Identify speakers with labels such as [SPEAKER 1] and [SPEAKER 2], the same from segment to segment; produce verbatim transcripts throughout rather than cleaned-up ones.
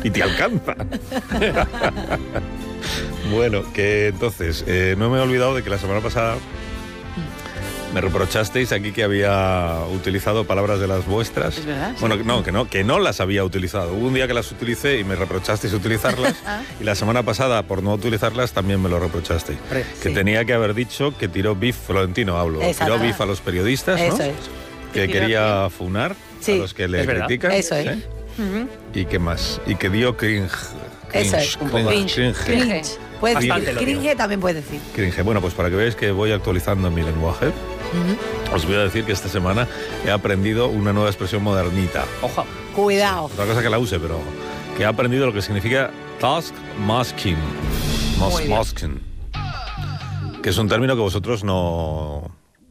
[SPEAKER 1] y te alcanza. Bueno, que entonces, eh, no me he olvidado de que la semana pasada me reprochasteis aquí que había utilizado palabras de las vuestras.
[SPEAKER 2] ¿Es verdad?
[SPEAKER 1] Bueno, no, que no, que no las había utilizado. Hubo un día que las utilicé y me reprochasteis utilizarlas.
[SPEAKER 2] Ah.
[SPEAKER 1] Y la semana pasada, por no utilizarlas, también me lo reprochasteis.
[SPEAKER 2] Hombre,
[SPEAKER 1] Que
[SPEAKER 2] sí.
[SPEAKER 1] tenía que haber dicho que tiró bif, Florentino hablo,
[SPEAKER 3] Exacto.
[SPEAKER 1] tiró bif a los periodistas, ¿no?
[SPEAKER 3] Eso es.
[SPEAKER 1] Que
[SPEAKER 2] ¿Tiró
[SPEAKER 1] quería funar
[SPEAKER 3] Sí.
[SPEAKER 1] a los que le
[SPEAKER 2] Es verdad.
[SPEAKER 1] critican.
[SPEAKER 3] Eso es.
[SPEAKER 1] ¿sí?
[SPEAKER 2] Ujú.
[SPEAKER 1] ¿Y qué más? Y que dio cringe. Cringe,
[SPEAKER 3] Eso es.
[SPEAKER 2] Un poco.
[SPEAKER 1] cringe, cringe.
[SPEAKER 3] Cringe. Puedes
[SPEAKER 2] Bastante
[SPEAKER 3] decir,
[SPEAKER 2] lo digo.
[SPEAKER 3] cringe también puedes decir.
[SPEAKER 1] Cringe. Bueno, pues para que veáis que voy actualizando mi lenguaje,
[SPEAKER 3] Ujú.
[SPEAKER 1] os voy a decir que esta semana he aprendido una nueva expresión modernita.
[SPEAKER 2] Ojo.
[SPEAKER 3] Cuidado.
[SPEAKER 1] Otra cosa que la use, pero que he aprendido lo que significa task masking.
[SPEAKER 3] Muy bien.
[SPEAKER 1] Masking. Que es un término que vosotros no,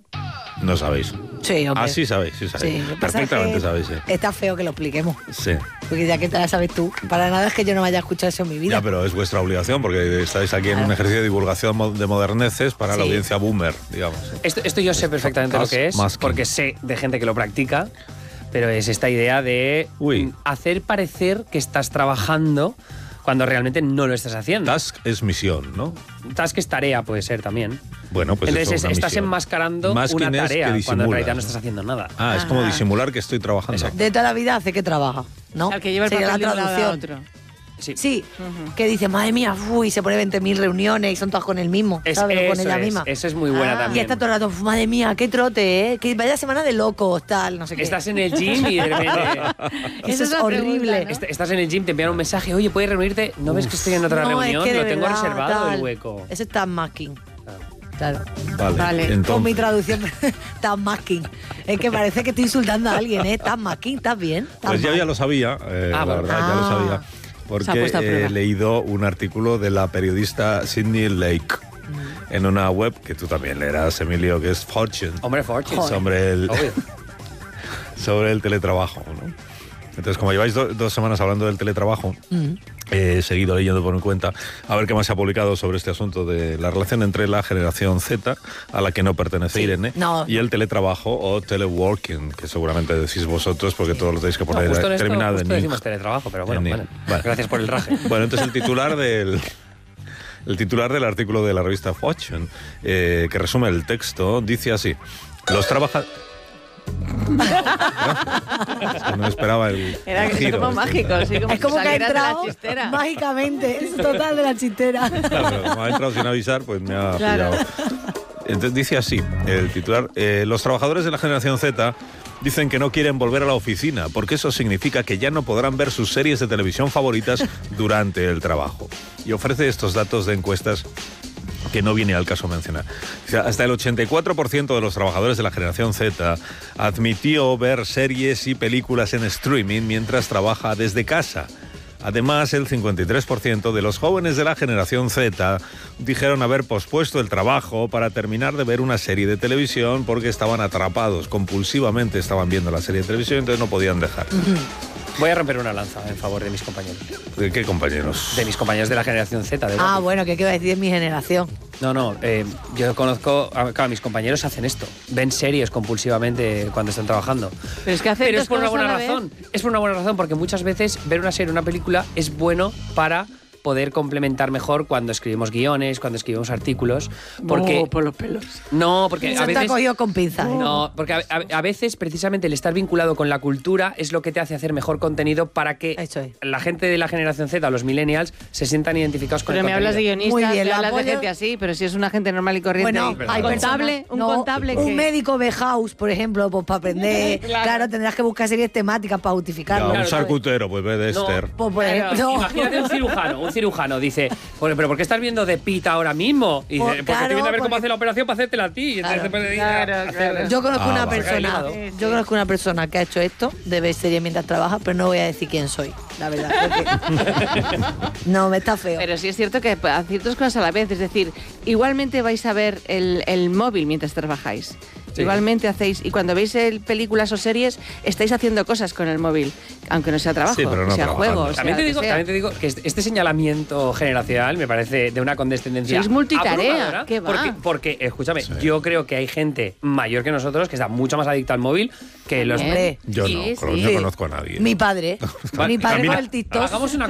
[SPEAKER 1] no sabéis.
[SPEAKER 3] Sí, hombre.
[SPEAKER 1] Ah, sí sabéis, sí
[SPEAKER 3] Sí,
[SPEAKER 1] sabéis.
[SPEAKER 3] lo que pasa
[SPEAKER 1] Perfectamente
[SPEAKER 3] es que
[SPEAKER 1] sabéis, sí.
[SPEAKER 3] Está feo que lo expliquemos,
[SPEAKER 1] Sí.
[SPEAKER 3] porque ya que te la sabes tú, para nada es que yo no me haya escuchado eso en mi vida.
[SPEAKER 1] Ya, pero es vuestra obligación porque estáis aquí en un ejercicio de divulgación mo- de moderneces para la
[SPEAKER 3] Sí.
[SPEAKER 1] audiencia boomer, digamos.
[SPEAKER 2] Esto, esto yo sé perfectamente lo que es,
[SPEAKER 1] Masking.
[SPEAKER 2] porque sé de gente que lo practica, pero es esta idea de
[SPEAKER 1] Uy.
[SPEAKER 2] mm, hacer parecer que estás trabajando cuando realmente no lo estás haciendo.
[SPEAKER 1] Task es misión, ¿no?
[SPEAKER 2] Task es tarea, puede ser también.
[SPEAKER 1] Bueno, pues
[SPEAKER 2] Entonces
[SPEAKER 1] eso,
[SPEAKER 2] es-
[SPEAKER 1] una
[SPEAKER 2] estás
[SPEAKER 1] misión.
[SPEAKER 2] enmascarando
[SPEAKER 1] Masking
[SPEAKER 2] una
[SPEAKER 1] es que
[SPEAKER 2] tarea cuando en
[SPEAKER 1] disimulas,
[SPEAKER 2] realidad no
[SPEAKER 1] ¿no?
[SPEAKER 2] estás haciendo nada.
[SPEAKER 1] Ah, es como
[SPEAKER 3] Ah.
[SPEAKER 1] disimular que estoy trabajando.
[SPEAKER 2] Exacto.
[SPEAKER 3] De toda la vida hace que trabaja, ¿no?
[SPEAKER 4] O sea, el que lleva el
[SPEAKER 3] Sería
[SPEAKER 4] papel de
[SPEAKER 3] la
[SPEAKER 4] un lado a
[SPEAKER 3] traducción.
[SPEAKER 4] otro.
[SPEAKER 2] Sí.
[SPEAKER 3] Sí, que dice, madre mía, uy, se pone veinte mil reuniones y son todas con el mismo,
[SPEAKER 2] Es-
[SPEAKER 3] ¿sabes? O con
[SPEAKER 2] eso
[SPEAKER 3] ella
[SPEAKER 2] es,
[SPEAKER 3] misma.
[SPEAKER 2] eso es muy buena
[SPEAKER 4] Ah.
[SPEAKER 3] Y
[SPEAKER 2] también.
[SPEAKER 3] está todo el rato, "Uf, madre mía, qué trote, ¿eh? Que vaya semana de locos, tal, no sé qué.
[SPEAKER 2] Estás en el gym y de repente...
[SPEAKER 3] Eso
[SPEAKER 4] Esa
[SPEAKER 3] es
[SPEAKER 4] es la
[SPEAKER 3] horrible.
[SPEAKER 4] pregunta, ¿no?
[SPEAKER 2] est- Estás en el gym, te envían un mensaje, oye, ¿puedes reunirte? ¿No ves que estoy en otra
[SPEAKER 3] No, es
[SPEAKER 2] reunión?
[SPEAKER 3] que de
[SPEAKER 2] Lo tengo
[SPEAKER 3] verdad,
[SPEAKER 2] reservado
[SPEAKER 3] tal.
[SPEAKER 2] el hueco.
[SPEAKER 3] Eso es task-masking. Claro.
[SPEAKER 1] Vale,
[SPEAKER 4] Vale.
[SPEAKER 1] entonces,
[SPEAKER 3] Con mi traducción, task-masking. Es que parece que estoy insultando a alguien, ¿eh? Task-masking, ¿estás bien?
[SPEAKER 1] pues yo ya lo sabía, eh,
[SPEAKER 2] Ah,
[SPEAKER 1] la
[SPEAKER 2] bueno.
[SPEAKER 1] verdad, ya lo
[SPEAKER 3] Ah.
[SPEAKER 1] sabía.
[SPEAKER 4] Se ha
[SPEAKER 1] Porque
[SPEAKER 4] puesto a prueba.
[SPEAKER 1] he leído un artículo de la periodista Sydney Lake en una web que tú también leerás, Emilio, que es Fortune.
[SPEAKER 2] Hombre, Fortune.
[SPEAKER 1] Sobre el,
[SPEAKER 2] Obvio.
[SPEAKER 1] sobre el teletrabajo, ¿no? Entonces, como lleváis do- dos semanas hablando del teletrabajo,
[SPEAKER 3] Mm.
[SPEAKER 1] he seguido leyendo por mi cuenta a ver qué más se ha publicado sobre este asunto de la relación entre la generación Z, a la que no pertenece Irene,
[SPEAKER 3] No,
[SPEAKER 1] y el teletrabajo o teleworking, que seguramente decís vosotros porque todos lo tenéis que
[SPEAKER 2] No,
[SPEAKER 1] poner
[SPEAKER 2] justo en esto,
[SPEAKER 1] terminado
[SPEAKER 2] justo
[SPEAKER 1] en
[SPEAKER 2] decimos
[SPEAKER 1] ing.
[SPEAKER 2] teletrabajo, pero bueno,
[SPEAKER 1] En ing.
[SPEAKER 2] bueno.
[SPEAKER 1] Vale.
[SPEAKER 2] Gracias por el raje.
[SPEAKER 1] Bueno, entonces el titular del el titular del artículo de la revista Fortune, eh, que resume el texto, dice así: los trabajadores... Es que no esperaba el,
[SPEAKER 4] Era
[SPEAKER 1] el
[SPEAKER 4] es
[SPEAKER 1] giro.
[SPEAKER 4] como mágico, sí, como
[SPEAKER 3] Es como
[SPEAKER 4] si
[SPEAKER 3] que ha
[SPEAKER 4] salieras de la
[SPEAKER 3] entrado
[SPEAKER 4] chistera.
[SPEAKER 3] mágicamente, es total de la chistera.
[SPEAKER 1] Claro, pero como ha entrado sin avisar, pues me ha
[SPEAKER 4] Claro.
[SPEAKER 1] pillado. Entonces dice así, el titular: eh, los trabajadores de la generación Z dicen que no quieren volver a la oficina porque eso significa que ya no podrán ver sus series de televisión favoritas durante el trabajo. Y ofrece estos datos de encuestas que no viene al caso mencionar. O sea, hasta el ochenta y cuatro por ciento de los trabajadores de la generación Z admitió ver series y películas en streaming mientras trabaja desde casa. Además, el cincuenta y tres por ciento de los jóvenes de la generación Z dijeron haber pospuesto el trabajo para terminar de ver una serie de televisión porque estaban atrapados, compulsivamente estaban viendo la serie de televisión, entonces no podían dejar.
[SPEAKER 2] Voy a romper una lanza en favor de mis compañeros.
[SPEAKER 1] ¿De qué compañeros?
[SPEAKER 2] De mis compañeros de la generación Z. De
[SPEAKER 3] Ah,
[SPEAKER 2] Bobby.
[SPEAKER 3] bueno, ¿qué iba a decir de mi generación?
[SPEAKER 2] No, no, eh, yo conozco, a- claro, mis compañeros hacen esto, ven series compulsivamente cuando están trabajando.
[SPEAKER 4] Pero es que hace
[SPEAKER 2] Pero
[SPEAKER 4] dos
[SPEAKER 2] es por una
[SPEAKER 4] cosas a
[SPEAKER 2] buena
[SPEAKER 4] la vez.
[SPEAKER 2] razón, es por una buena razón, porque muchas veces ver una serie, una película es bueno para poder complementar mejor cuando escribimos guiones, cuando escribimos artículos, porque
[SPEAKER 4] Oh, por los pelos.
[SPEAKER 2] no, porque
[SPEAKER 3] Eso
[SPEAKER 2] a
[SPEAKER 3] te ha
[SPEAKER 2] veces
[SPEAKER 3] cogido con pinzas. ¿eh?
[SPEAKER 2] no, porque a, a- a veces precisamente el estar vinculado con la cultura es lo que te hace hacer mejor contenido para que
[SPEAKER 3] Eso es.
[SPEAKER 2] la gente de la generación Z, los millennials, se sientan identificados con
[SPEAKER 4] Pero
[SPEAKER 2] el
[SPEAKER 4] me hablas de
[SPEAKER 2] contenido.
[SPEAKER 4] guionistas,
[SPEAKER 3] Muy bien,
[SPEAKER 4] me
[SPEAKER 3] lo
[SPEAKER 4] hablas de
[SPEAKER 3] apoyo.
[SPEAKER 4] gente así, pero si es una gente normal y corriente.
[SPEAKER 3] Bueno,
[SPEAKER 4] y-
[SPEAKER 3] hay
[SPEAKER 4] un contable,
[SPEAKER 3] personas-
[SPEAKER 4] un
[SPEAKER 3] no,
[SPEAKER 4] contable
[SPEAKER 3] un
[SPEAKER 4] que...
[SPEAKER 3] médico de house, por ejemplo, pues para aprender. claro.
[SPEAKER 4] Claro.
[SPEAKER 3] tendrás que buscar series temáticas para
[SPEAKER 1] Ya,
[SPEAKER 3] justificarlo.
[SPEAKER 1] un
[SPEAKER 2] Claro,
[SPEAKER 1] charcutero, pues ve de
[SPEAKER 2] No.
[SPEAKER 1] Esther.
[SPEAKER 3] Pues, por
[SPEAKER 4] Claro.
[SPEAKER 3] ejemplo.
[SPEAKER 2] Imagínate un cirujano, un cirujano dice, "Bueno, pero ¿por qué estás viendo de Pita ahora mismo?" Y dice,
[SPEAKER 3] Pues,
[SPEAKER 2] porque
[SPEAKER 3] claro,
[SPEAKER 2] estoy viendo a ver cómo
[SPEAKER 3] porque-
[SPEAKER 2] hace la operación para hacértela a ti. Y entonces
[SPEAKER 3] Claro,
[SPEAKER 2] te puede ir
[SPEAKER 4] claro,
[SPEAKER 2] a hacer-
[SPEAKER 4] claro.
[SPEAKER 3] Yo conozco
[SPEAKER 1] Ah,
[SPEAKER 3] una
[SPEAKER 1] vale.
[SPEAKER 3] persona,
[SPEAKER 2] Sí, sí.
[SPEAKER 3] yo conozco una persona que ha hecho esto, de ver series mientras trabaja, pero no voy a decir quién soy, la verdad. porque- no, me está feo.
[SPEAKER 4] Pero sí es cierto que hacéis dos cosas a la vez, es decir, igualmente vais a ver el, el móvil mientras trabajáis.
[SPEAKER 2] Sí.
[SPEAKER 4] Igualmente hacéis, y cuando veis el- películas o series, estáis haciendo cosas con el móvil, aunque no sea trabajo,
[SPEAKER 1] Sí, pero no
[SPEAKER 4] sea
[SPEAKER 1] trabajando.
[SPEAKER 4] juego, sea
[SPEAKER 2] También te,
[SPEAKER 4] lo que
[SPEAKER 2] digo,
[SPEAKER 4] sea.
[SPEAKER 2] también te digo que este este señalamiento generacional me parece de una condescendencia.
[SPEAKER 4] Sois multitarea,
[SPEAKER 2] abrumadora,
[SPEAKER 4] ¿qué va?
[SPEAKER 2] Porque, porque, escúchame,
[SPEAKER 1] Sí.
[SPEAKER 2] yo creo que hay gente mayor que nosotros que está mucho más adicta al móvil que los.
[SPEAKER 4] También.
[SPEAKER 3] Hombre,
[SPEAKER 1] Yo
[SPEAKER 4] Sí,
[SPEAKER 1] no,
[SPEAKER 4] sí.
[SPEAKER 1] no
[SPEAKER 3] Sí.
[SPEAKER 1] conozco a nadie.
[SPEAKER 3] Mi padre,
[SPEAKER 2] Vale,
[SPEAKER 3] mi padre
[SPEAKER 1] camina-
[SPEAKER 3] con el TikTok.
[SPEAKER 2] Hagamos una